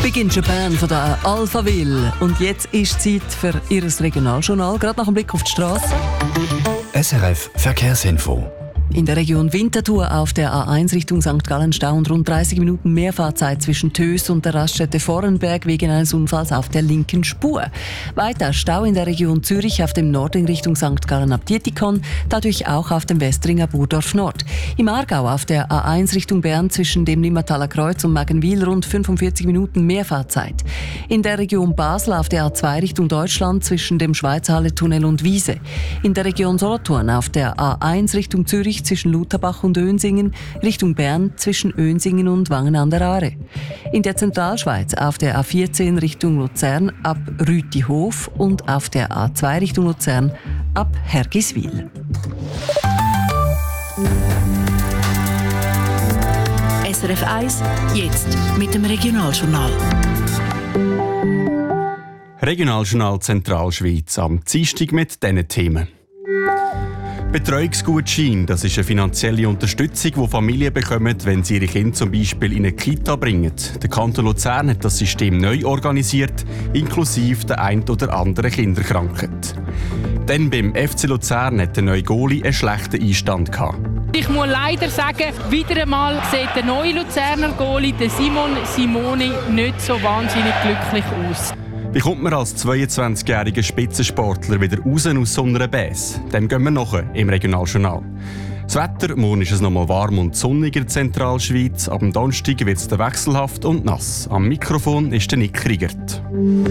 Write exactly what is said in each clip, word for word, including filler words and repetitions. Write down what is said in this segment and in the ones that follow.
Big in Japan von der Alphaville. Und jetzt ist Zeit für Ihr Regionaljournal, gerade nach dem Blick auf die Straße. S R F Verkehrsinfo. In der Region Winterthur auf der A eins Richtung Sankt Gallen Stau und rund dreißig Minuten Mehrfahrzeit zwischen Tös und der Raststätte Vorrenberg wegen eines Unfalls auf der linken Spur. Weiter Stau in der Region Zürich auf dem Norden Richtung Sankt Gallen ab Dietikon, dadurch auch auf dem Westringer Burdorf Nord. Im Aargau auf der A eins Richtung Bern zwischen dem Limmertaler Kreuz und Magenwil rund fünfundvierzig Minuten Mehrfahrzeit. In der Region Basel auf der A zwei Richtung Deutschland zwischen dem Schweizerhalle-Tunnel und Wiese. In der Region Solothurn auf der A eins Richtung Zürich zwischen Lutherbach und Önsingen, Richtung Bern zwischen Önsingen und Wangen an der Aare. In der Zentralschweiz auf der A vierzehn Richtung Luzern ab Rütihof und auf der A zwei Richtung Luzern ab Hergiswil. S R F eins, jetzt mit dem Regionaljournal. Regionaljournal Zentralschweiz am Dienstag mit diesen Themen. Betreuungsgutschein, das ist eine finanzielle Unterstützung, die Familien bekommen, wenn sie ihre Kinder zum Beispiel in eine Kita bringen. Der Kanton Luzern hat das System neu organisiert, inklusive der ein oder anderen Kinderkrankheit. Dann beim F C Luzern hat der neue Goalie einen schlechten Einstand gehabt. Ich muss leider sagen, wieder einmal sieht der neue Luzerner Goalie, der Simon Simoni, nicht so wahnsinnig glücklich aus. Wie kommt man als zweiundzwanzigjähriger Spitzensportler wieder raus aus so einer Bässe? Dem gehen wir nachher im Regionaljournal. Das Wetter, morgen ist es nochmal warm und sonnig in der Zentralschweiz. Ab dem Donnerstag wird es wechselhaft und nass. Am Mikrofon ist der Nick Riegert.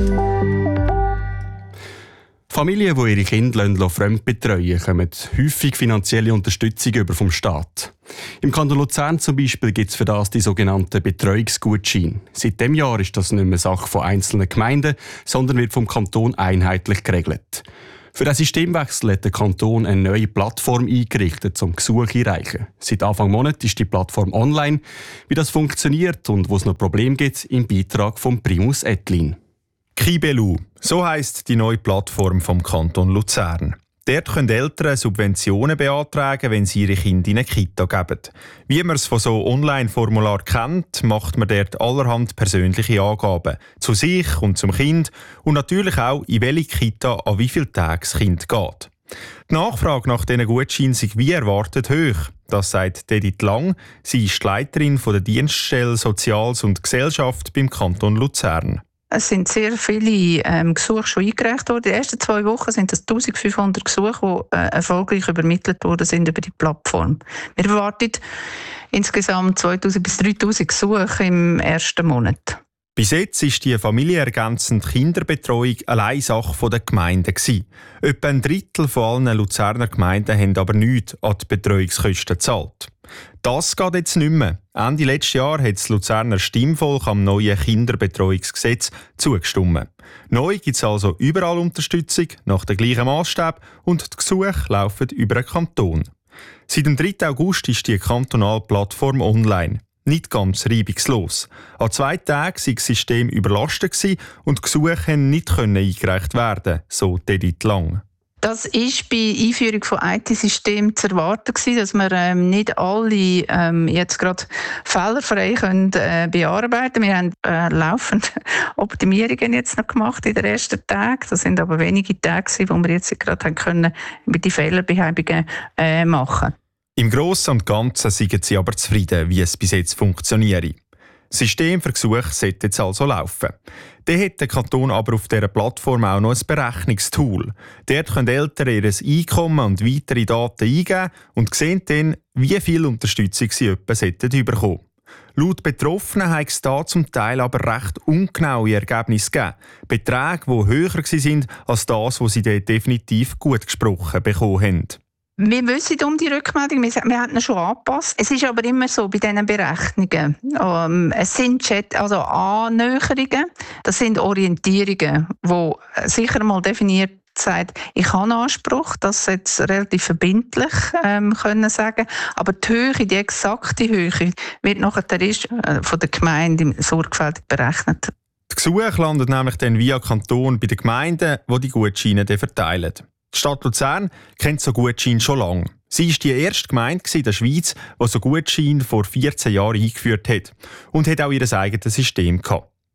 Familien, die ihre Kinder fremd betreuen, kommen häufig finanzielle Unterstützung über vom Staat. Im Kanton Luzern zum Beispiel gibt es für das die sogenannten Betreuungsgutscheine. Seit diesem Jahr ist das nicht mehr Sache von einzelnen Gemeinden, sondern wird vom Kanton einheitlich geregelt. Für den Systemwechsel hat der Kanton eine neue Plattform eingerichtet, um Gesuche einreichen. Seit Anfang Monat ist die Plattform online. Wie das funktioniert und wo es noch Probleme gibt, im Beitrag von Primus Ettlin. Kibelu, so heisst die neue Plattform vom Kanton Luzern. Dort können Eltern Subventionen beantragen, wenn sie ihre Kinder in eine Kita geben. Wie man es von so Online-Formularen kennt, macht man dort allerhand persönliche Angaben zu sich und zum Kind und natürlich auch, in welche Kita an wie viele Tage das Kind geht. Die Nachfrage nach diesen Gutscheinen ist wie erwartet hoch. Das sagt Edith Lang. Sie ist die Leiterin der Dienststelle Soziales und Gesellschaft beim Kanton Luzern. Es sind sehr viele ähm, Gesuche schon eingereicht worden. In den ersten zwei Wochen sind es eintausendfünfhundert Gesuche, die äh, erfolgreich übermittelt worden sind über die Plattform. Wir erwarten insgesamt zweitausend bis dreitausend Gesuche im ersten Monat. Bis jetzt war die familienergänzende Kinderbetreuung allein Sache der Gemeinden. Etwa ein Drittel von allen Luzerner Gemeinden haben aber nichts an die Betreuungskosten gezahlt. Das geht jetzt nicht mehr. Ende letztes Jahr hat das Luzerner Stimmvolk am neuen Kinderbetreuungsgesetz zugestimmt. Neu gibt es also überall Unterstützung nach den gleichen Massstab und die Gesuche laufen über den Kanton. Seit dem dritten August ist die kantonale Plattform online. Nicht ganz reibungslos. An zwei Tagen war das System überlastet und die Gesuche konnten nicht eingereicht werden, so Edith Lang. Das war bei Einführung von I T-Systemen zu erwarten, dass wir ähm, nicht alle ähm, jetzt gerade fehlerfrei können, äh, bearbeiten können. Wir haben äh, laufend Optimierungen jetzt noch gemacht in den ersten Tagen. Das sind aber wenige Tage, wo wir jetzt gerade haben können mit die Fehlerbehebungen äh, machen. Im Grossen und Ganzen sind sie aber zufrieden, wie es bis jetzt funktioniert. Das System für Gesuche sollte jetzt also laufen. Dann hat der Kanton aber auf dieser Plattform auch noch ein Berechnungstool. Dort können Eltern ihr Einkommen und weitere Daten eingeben und sehen dann, wie viel Unterstützung sie etwa bekommen sollten. Laut Betroffenen hat es da zum Teil aber recht ungenaue Ergebnisse gegeben. Beträge, die höher waren als das, was sie dort definitiv gut gesprochen bekommen haben. Wir wissen um die Rückmeldung, wir, wir haben ihn schon angepasst. Es ist aber immer so bei diesen Berechnungen. Um, es sind Chat, also Annäherungen, das sind Orientierungen, wo sicher mal definiert sagt, ich habe einen Anspruch, das jetzt relativ verbindlich ähm, können sagen, aber die Höhe, die exakte Höhe, wird nachher ist, äh, von der Gemeinde sorgfältig berechnet. Die Gesuche landen nämlich dann via Kanton bei den Gemeinden, die die Gutscheine dann verteilen. Die Stadt Luzern kennt so Gutscheine schon lange. Sie war die erste Gemeinde in der Schweiz, die so Gutscheine vor vierzehn Jahren eingeführt hat und hat auch ihr eigenes System gehabt.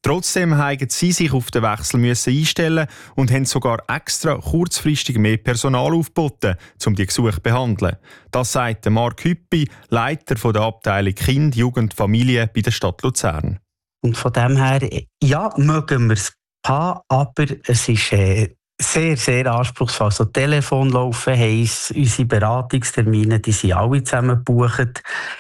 Trotzdem mussten sie sich auf den Wechsel müssen einstellen und haben sogar extra kurzfristig mehr Personal aufgeboten, um die Gesuche zu behandeln. Das sagt Marc Hüppi, Leiter der Abteilung Kind, Jugend, Familie bei der Stadt Luzern. Und von dem her, ja, mögen wir es haben, aber es ist äh, sehr, sehr anspruchsvoll. So Telefon laufen heisst, unsere Beratungstermine, die sind alle zusammen gebucht.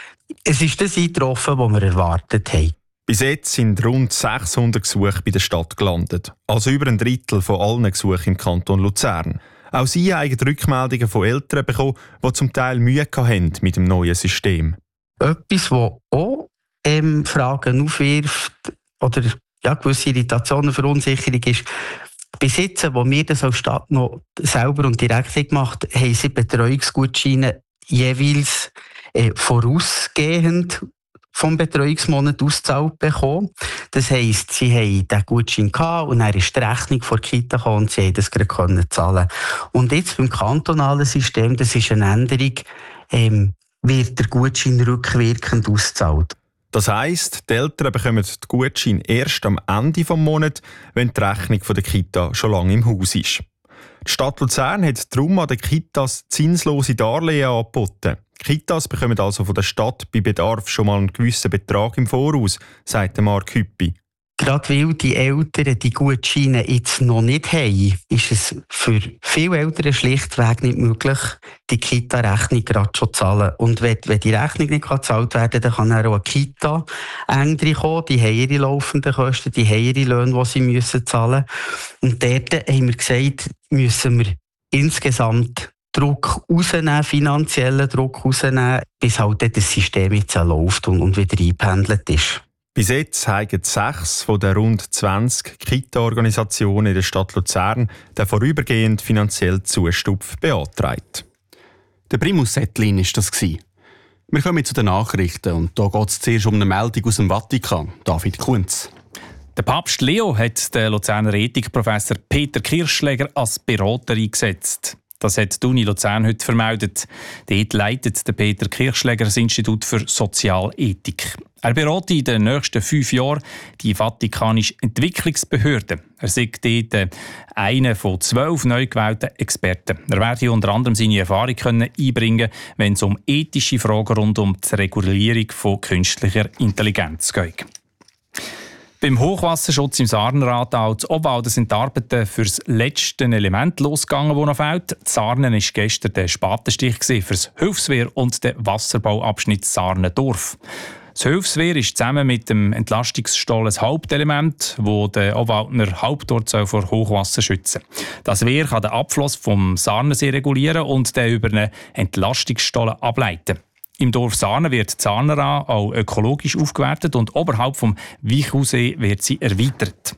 Es ist das eingetroffen, was wir erwartet haben. Bis jetzt sind rund sechshundert Gesuche bei der Stadt gelandet. Also über ein Drittel von allen Gesuchen im Kanton Luzern. Auch sie haben Rückmeldungen von Eltern bekommen, die zum Teil Mühe hatten mit dem neuen System. Etwas, das auch ähm, Fragen aufwirft oder ja, gewisse Irritationen, Verunsicherung ist, bis jetzt, wo wir das als Stadt noch selber und direkt gemacht haben, haben sie Betreuungsgutscheine jeweils äh, vorausgehend vom Betreuungsmonat ausgezahlt bekommen. Das heisst, sie haben diesen Gutschein gehabt und dann ist die Rechnung vor der Kita gekommen und sie haben das gerade zahlen. Und jetzt beim kantonalen System, das ist eine Änderung, ähm, wird der Gutschein rückwirkend ausgezahlt. Das heisst, die Eltern bekommen den Gutschein erst am Ende des Monats, wenn die Rechnung von der Kita schon lange im Haus ist. Die Stadt Luzern hat darum an den Kitas zinslose Darlehen angeboten. Die Kitas bekommen also von der Stadt bei Bedarf schon mal einen gewissen Betrag im Voraus, sagt Marc Hüppi. Gerade weil die Eltern die Gutscheine jetzt noch nicht haben, ist es für viele Eltern schlichtweg nicht möglich, die Kita-Rechnung gerade schon zu zahlen. Und wenn, wenn die Rechnung nicht gezahlt werden kann, dann kann auch eine Kita eng reinkommen. Die haben ihre laufenden Kosten, die haben ihre Löhne, die sie müssen zahlen müssen. Und dort haben wir gesagt, müssen wir insgesamt Druck rausnehmen, finanziellen Druck rausnehmen, bis halt das System jetzt läuft und, und wieder eingependelt ist. Bis jetzt haben sechs von den rund zwanzig Kita-Organisationen in der Stadt Luzern den vorübergehend finanziellen Zustupf beantragt. Der Primus Settlin war das. Wir kommen zu den Nachrichten und da geht es zuerst um eine Meldung aus dem Vatikan. David Kunz. Der Papst Leo hat den Luzerner Ethikprofessor Peter Kirchschläger als Berater eingesetzt. Das hat die Uni Luzern heute vermeldet. Dort leitet der Peter Kirchschläger das Institut für Sozialethik. Er berät in den nächsten fünf Jahren die Vatikanische Entwicklungsbehörde. Er sagt dort einer von zwölf neu gewählten Experten. Er werde unter anderem seine Erfahrung können einbringen, wenn es um ethische Fragen rund um die Regulierung von künstlicher Intelligenz geht. Beim Hochwasserschutz im Saarner-Ahrtal zu Obwalden sind die Arbeiten für das letzte Element losgegangen, das noch fehlt. Sarnen war gestern der Spatenstich für das Hilfswehr und den Wasserbauabschnitt Sarnendorf. Das Hilfswehr ist zusammen mit dem Entlastungsstollen das Hauptelement, das den Obwaldner Hauptort vor Hochwasser schützen soll. Das Wehr kann den Abfluss vom Sarnensee regulieren und den über einen Entlastungsstollen ableiten. Im Dorf Sarnen wird die Sarnera auch ökologisch aufgewertet und oberhalb vom Weichhausee wird sie erweitert.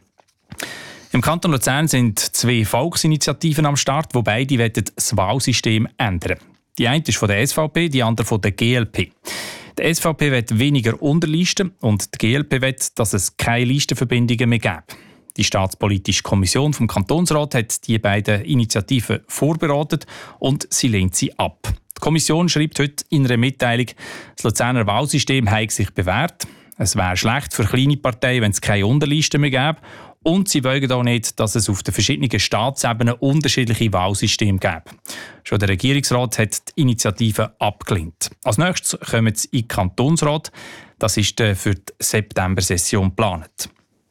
Im Kanton Luzern sind zwei Volksinitiativen am Start, wo beide das Wahlsystem ändern. Die eine ist von der S V P, die andere von der G L P. Die S V P will weniger Unterlisten und die G L P will, dass es keine Listenverbindungen mehr gibt. Die Staatspolitische Kommission vom Kantonsrat hat die beiden Initiativen vorberaten und sie lehnt sie ab. Die Kommission schreibt heute in einer Mitteilung, das Luzerner Wahlsystem habe sich bewährt. Es wäre schlecht für kleine Parteien, wenn es keine Unterlisten mehr gäbe. Und sie wollen auch nicht, dass es auf den verschiedenen Staatsebenen unterschiedliche Wahlsysteme gäbe. Schon der Regierungsrat hat die Initiative abgelehnt. Als nächstes kommen sie in den Kantonsrat. Das ist für die September-Session geplant.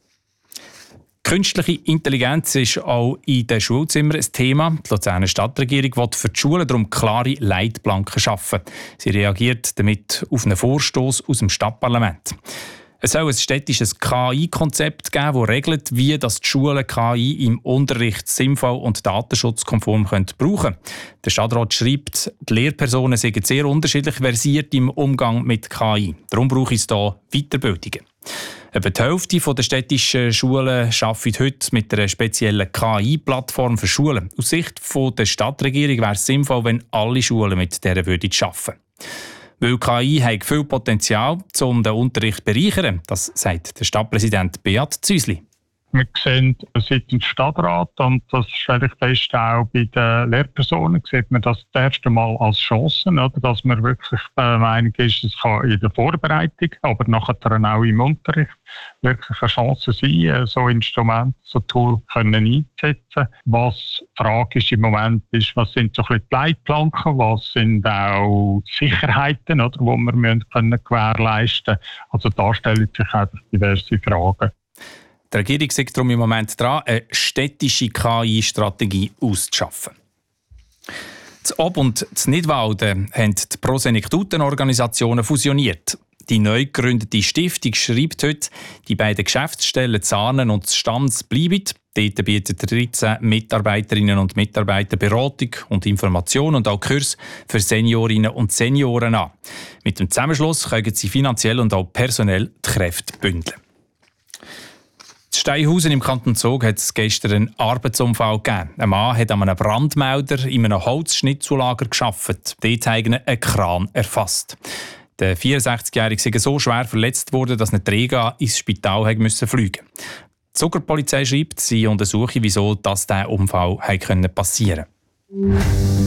Künstliche Intelligenz ist auch in den Schulzimmern ein Thema. Die Luzerner Stadtregierung will für die Schulen darum klare Leitplanken schaffen. Sie reagiert damit auf einen Vorstoß aus dem Stadtparlament. Es soll ein städtisches K I-Konzept geben, das regelt, wie das die Schulen K I im Unterricht sinnvoll und datenschutzkonform brauchen können. Der Stadtrat schreibt, die Lehrpersonen sind sehr unterschiedlich versiert im Umgang mit K I. Darum brauche es hier Weiterbildungen. Etwa die Hälfte der städtischen Schulen arbeitet heute mit einer speziellen K I-Plattform für Schulen. Aus Sicht der Stadtregierung wäre es sinnvoll, wenn alle Schulen mit dieser arbeiten würden. Weil K I hat viel Potenzial, um den Unterricht zu bereichern, das sagt der Stadtpräsident Beat Züsli. Wir sehen seitens Stadtrat, und das stelle ich fest, auch bei den Lehrpersonen sieht man das das erste Mal als Chancen, oder? Dass man wirklich der Meinung ist, es kann in der Vorbereitung, aber nachher auch im Unterricht wirklich eine Chance sein, so Instrumente, so Tool können einzusetzen. Was tragisch im Moment ist, was sind so ein bisschen die Leitplanken, was sind auch Sicherheiten, oder, die wir müssen können gewährleisten können. Also da stellen sich einfach diverse Fragen. Die Regierung ist darum im Moment dran, eine städtische K I-Strategie auszuschaffen. Das Ob- und das Nidwalden haben die Prosenektutenorganisationen fusioniert. Die neu gegründete Stiftung schreibt heute, die beiden Geschäftsstellen Zahnen und Stams bleiben. Dort bieten dreizehn Mitarbeiterinnen und Mitarbeiter Beratung und Information und auch Kurs für Seniorinnen und Senioren an. Mit dem Zusammenschluss können sie finanziell und auch personell die Kräfte bündeln. In Steinhausen im Kanton Zug hat es gestern einen Arbeitsunfall gegeben. Ein Mann hat an einem Brandmelder in einem Holzschnitzzulager gearbeitet. Dort hat ihn ein Kran erfasst. Der vierundsechzigjährige sei so schwer verletzt worden, dass eine Träger ins Spital fliegen musste. Die Zuckerpolizei schreibt, sie untersuche, wieso das dieser Unfall passieren konnte.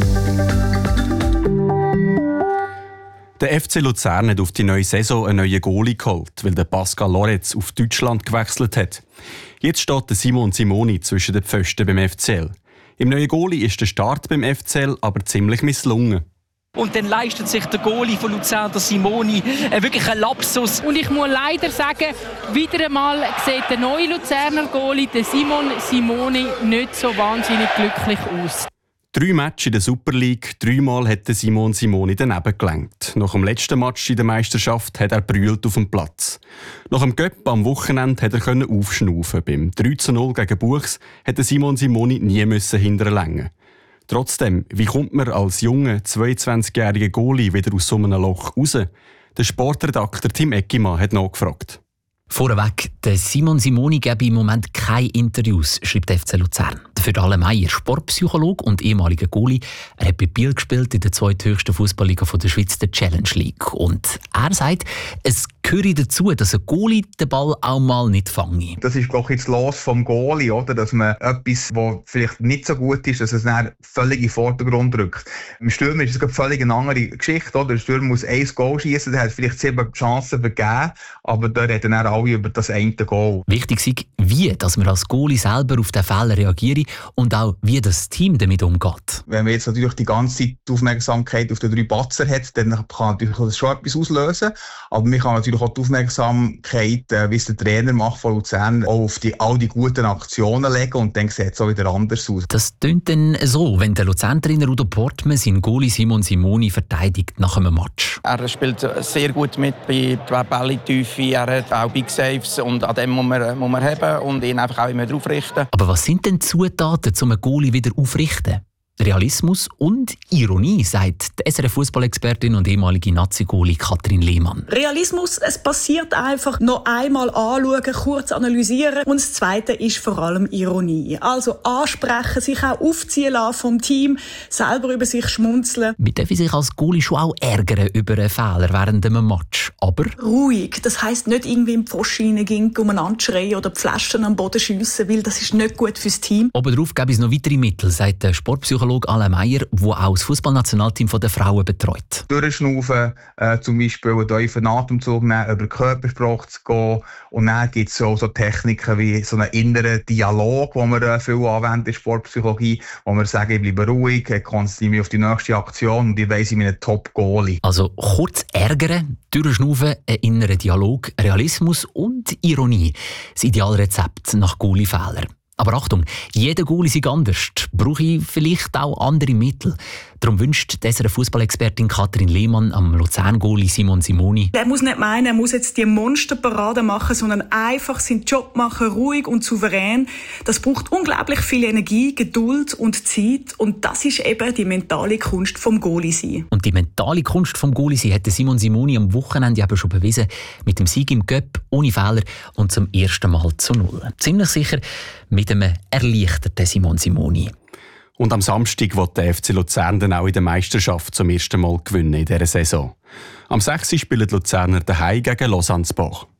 Der F C Luzern hat auf die neue Saison einen neuen Goalie geholt, weil der Pascal Loretz auf Deutschland gewechselt hat. Jetzt steht der Simon Simoni zwischen den Pfosten beim F C L. Im neuen Goalie ist der Start beim F C L aber ziemlich misslungen. Und dann leistet sich der Goalie von Luzern, der Simoni, äh, wirklich einen Lapsus. Und ich muss leider sagen, wieder einmal sieht der neue Luzerner Goalie, der Simon Simoni, nicht so wahnsinnig glücklich aus. Drei Matches in der Super League, dreimal hat Simon Simoni daneben gelenkt. Nach dem letzten Match in der Meisterschaft hat er brüllt auf dem Platz. Nach dem Göpp am Wochenende hat er aufschnaufen. Beim drei zu null gegen Buchs hätte Simon Simoni nie hinterlängen. Trotzdem, wie kommt man als junger, zweiundzwanzigjähriger Goalie wieder aus so einem Loch raus? Der Sportredakteur Tim Eckimann hat nachgefragt. Vorweg, der Simon Simoni gebe im Moment keine Interviews, schreibt der F C Luzern. Dafür Alain Meyer, Sportpsychologe und ehemaliger Goalie. Er hat bei Biel gespielt in der zweithöchsten Fußballliga der Schweiz, der Challenge League. Und er sagt, es gehöre dazu, dass ein Goalie den Ball auch mal nicht fange. Das ist, glaube ich, das Los vom Goalie, oder? Dass man etwas, was vielleicht nicht so gut ist, dass es dann völlig in den Vordergrund rückt. Im Stürmer ist es eine völlig eine andere Geschichte, oder? Der Stürmer muss ein Goal schießen, der hat vielleicht sieben Chancen vergeben, aber da reden dann alle über das eine Goal. Wichtig ist, wie dass man als Goalie selber auf den Fehler reagiert und auch wie das Team damit umgeht. Wenn man jetzt natürlich die ganze Zeit die Aufmerksamkeit auf den drei Batzer hat, dann kann natürlich das schon etwas auslösen. Aber man kann natürlich auch die Aufmerksamkeit, äh, wie es der Trainer macht von Luzern, auch auf die, all die guten Aktionen legen und dann sieht es auch wieder anders aus. Das tönt dann so, wenn der Luzern-Trainer Udo Portmann seinen Goalie Simon Simoni verteidigt nach einem Match. Er spielt sehr gut mit bei der Bälle-Tiefe, er hat auch Big Saves und an dem muss man, muss man haben und ihn einfach auch immer drauf richten. Aber was sind denn die Zutaten, um einen Goalie wieder aufrichten? Realismus und Ironie, sagt die S R F-Fußballexpertin und ehemalige Nazi-Goalie Katrin Lehmann. Realismus, es passiert einfach noch einmal anschauen, kurz analysieren. Und das Zweite ist vor allem Ironie. Also ansprechen, sich auch aufziehen lassen vom Team, selber über sich schmunzeln. Man darf sich als Goalie schon auch ärgern über einen Fehler während einem Match, aber ruhig. Das heisst nicht irgendwie in die Pfosten hineingehen, umeinander schreien oder die Flaschen am Boden schiessen, weil das ist nicht gut fürs Team. Obendrauf gäbe es noch weitere Mittel, sagt der Sportpsychologe Alain Meyer, der auch das Fußballnationalteam der Frauen betreut. Durchschnaufen, äh, zum Beispiel einen tiefen Atemzug nehmen, über den Körpersprache zu gehen. Und dann gibt es auch so Techniken wie so einen inneren Dialog, den wir äh, viel anwenden in Sportpsychologie, wo wir sagen, ich bleibe ruhig, ich konzentriere mich auf die nächste Aktion und ich weiss, ich bin ein Top-Goalie. Also kurz ärgern, durchschnaufen, ein innerer Dialog, Realismus und Ironie. Das Idealrezept nach Goalie-Fehlern. Aber Achtung, jeder Goalie ist anders. Brauche ich vielleicht auch andere Mittel. Darum wünscht die S R F-Fußballexpertin Katrin Lehmann am Luzern-Goalie Simon Simoni. Er muss nicht meinen, er muss jetzt die Monsterparade machen, sondern einfach seinen Job machen, ruhig und souverän. Das braucht unglaublich viel Energie, Geduld und Zeit. Und das ist eben die mentale Kunst vom Goalie sein. Und die mentale Kunst vom Goalie sein hat Simon Simoni am Wochenende eben schon bewiesen. Mit dem Sieg im Cup, ohne Fehler und zum ersten Mal zu null. Ziemlich sicher mit einem erleichterten Simon Simoni. Und am Samstag wird der F C Luzern dann auch in der Meisterschaft zum ersten Mal gewinnen in dieser Saison. Am sechsten spielen die Luzerner daheim gegen Lausanne-Bach.